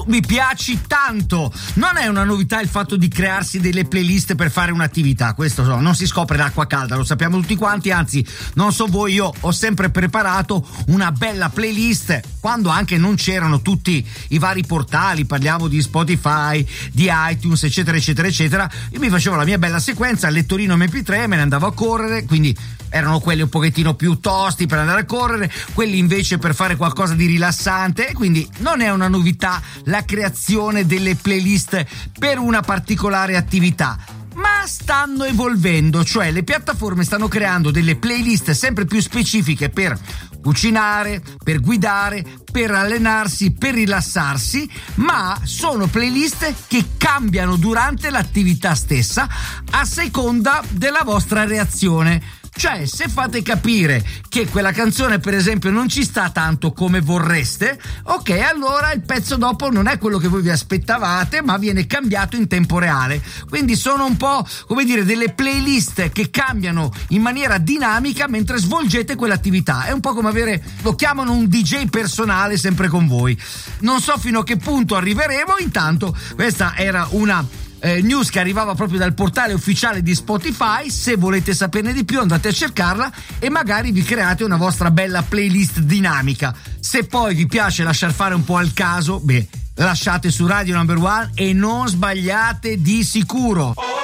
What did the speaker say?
mi piaci tanto. Non è una novità il fatto di crearsi delle playlist per fare un'attività, questo non si scopre d'acqua calda, lo sappiamo tutti quanti, anzi non so voi, io ho sempre preparato una bella playlist quando anche non c'erano tutti i vari portali, parliamo di Spotify, di iTunes, eccetera eccetera eccetera. Io mi facevo la mia bella sequenza, il lettorino MP3, me ne andavo a correre, quindi erano quelli un pochettino più tosti per andare a correre, quelli invece per fare qualcosa di rilassante, e quindi non è una novità la creazione delle playlist per una particolare attività. Ma stanno evolvendo, cioè le piattaforme stanno creando delle playlist sempre più specifiche per cucinare, per guidare, per allenarsi, per rilassarsi, ma sono playlist che cambiano durante l'attività stessa a seconda della vostra reazione. Cioè, se fate capire che quella canzone, per esempio, non ci sta tanto come vorreste, ok, allora il pezzo dopo non è quello che voi vi aspettavate, ma viene cambiato in tempo reale. Quindi sono un po', come dire, delle playlist che cambiano in maniera dinamica mentre svolgete quell'attività. È un po' come avere, lo chiamano un DJ personale sempre con voi. Non so fino a che punto arriveremo, intanto questa era una news che arrivava proprio dal portale ufficiale di Spotify. Se volete saperne di più andate a cercarla e magari vi create una vostra bella playlist dinamica. Se poi vi piace lasciar fare un po' al caso, lasciate su Radio Number One e non sbagliate di sicuro.